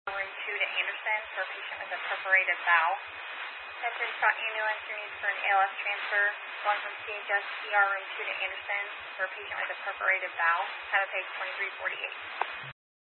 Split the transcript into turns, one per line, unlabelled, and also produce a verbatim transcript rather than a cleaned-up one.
room two to Anderson for a patient with a perforated bowel. Attention, Scott ambulance, your needs for an A L S transfer. Going from C H S E R room two to Anderson for a patient with a perforated bowel. Have a page twenty-three forty-eight.